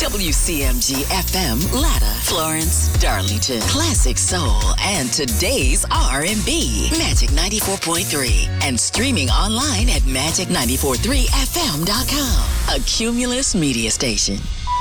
WCMG FM, Latta, Florence, Darlington, Classic Soul, and today's R&B. Magic 94.3 and streaming online at magic943fm.com. A Cumulus media station.